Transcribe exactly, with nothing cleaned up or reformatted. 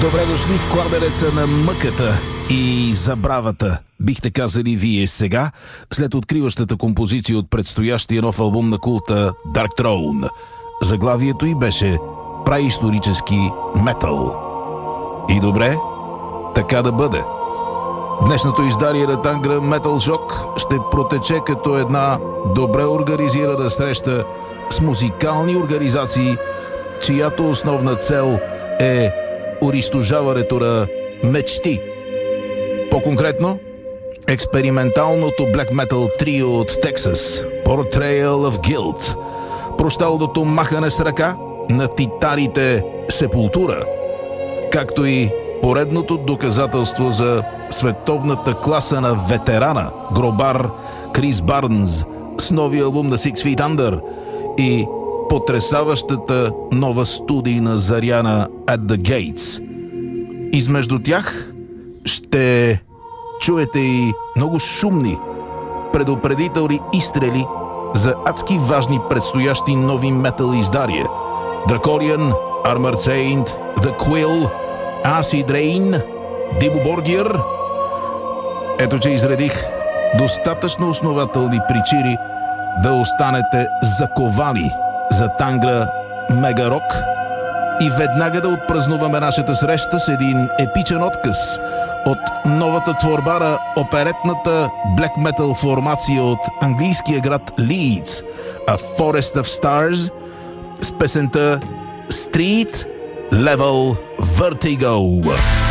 Добре дошли в кладенеца на мъката и забравата, бихте казали вие сега, след откриващата композиция от предстоящия нов албум на култа Dark Throne. Заглавието й беше праисторически метал. И добре, така да бъде. Днешното издание на Tangra Metal Shock ще протече като една добре организирана среща с музикални организации, чиято основна цел е унищожаването на мечти. По-конкретно, експерименталното black metal трио от Тексас Portrayal of Guilt, прощалното махане с ръка на титарите Сепултура, както и поредното доказателство за световната класа на ветерана гробар Крис Барнс с новия албум на Six Feet Under и потресаващата нова студийна заря At the Gates. Измежду тях ще чуете и много шумни предупредителни изстрели за адски важни предстоящи нови метал издания: Draconian, Armored Saint, The Quill, Acid Rain, Dimmu Borgir. Ето, че изредих достатъчно основателни причини да останете заковани за Tangra Mega Rock и веднага да отпразнуваме нашата среща с един епичен откъс от новата творба на оперетната black metal формация от английския град Лийдс, A Forest of Stars, с песента Street Level Vertigo.